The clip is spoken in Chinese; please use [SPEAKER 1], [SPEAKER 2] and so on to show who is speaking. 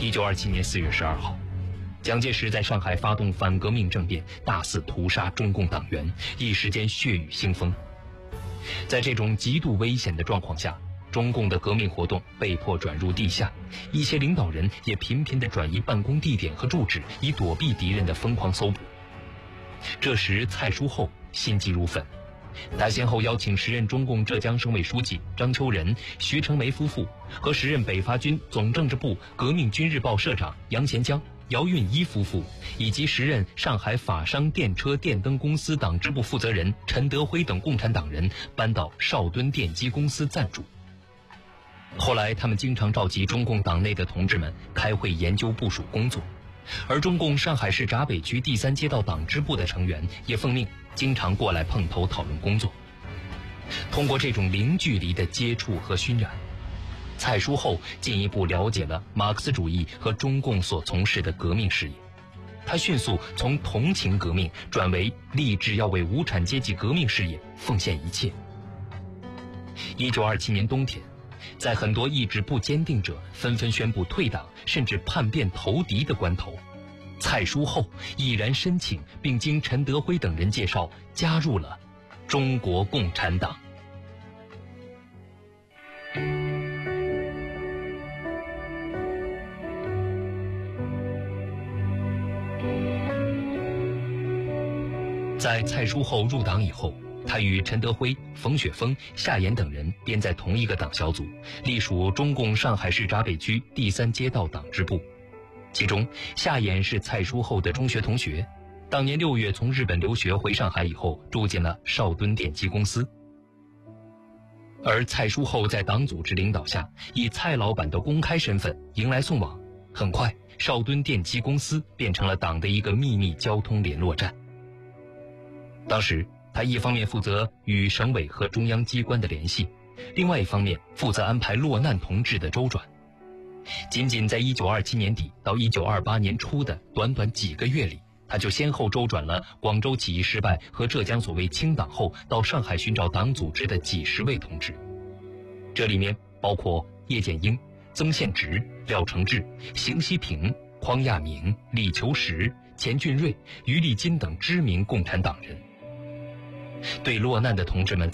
[SPEAKER 1] 1927年4月12号，蒋介石在上海发动反革命政变，大肆屠杀中共党员，一时间血雨腥风。在这种极度危险的状况下，中共的革命活动被迫转入地下，一些领导人也频频地转移办公地点和住址，以躲避敌人的疯狂搜捕。这时蔡书厚心急如焚，他先后邀请时任中共浙江省委书记张秋仁、徐成梅夫妇和时任北伐军总政治部革命军日报社长杨贤江、姚运一夫妇，以及时任上海法商电车电灯公司党支部负责人陈德辉等共产党人搬到邵敦电机公司暂住。后来他们经常召集中共党内的同志们开会研究部署工作，而中共上海市闸北区第3街道党支部的成员也奉命经常过来碰头讨论工作。通过这种零距离的接触和熏染，蔡书厚进一步了解了马克思主义和中共所从事的革命事业。他迅速从同情革命转为立志要为无产阶级革命事业奉献一切。1927年冬天，在很多意志不坚定者纷纷宣布退党甚至叛变投敌的关头，蔡书厚毅然申请，并经陈德辉等人介绍加入了中国共产党。在蔡书厚入党以后，他与陈德辉、冯雪峰、夏衍等人编在同一个党小组，隶属中共上海市闸北区第3街道党支部。其中，夏衍是蔡书厚的中学同学，当年6月从日本留学回上海以后，住进了邵敦电机公司。而蔡书厚在党组织领导下，以蔡老板的公开身份迎来送往，很快，邵敦电机公司变成了党的一个秘密交通联络站。当时，他一方面负责与省委和中央机关的联系，另外一方面负责安排落难同志的周转。仅仅在1927年底到1928年初的短短几个月里，他就先后周转了广州起义失败和浙江所谓清党后到上海寻找党组织的几十位同志。这里面包括叶剑英、曾宪直、廖承志、邢锡平、匡亚明、李求实、钱俊瑞、余立金等知名共产党人。对落难的同志们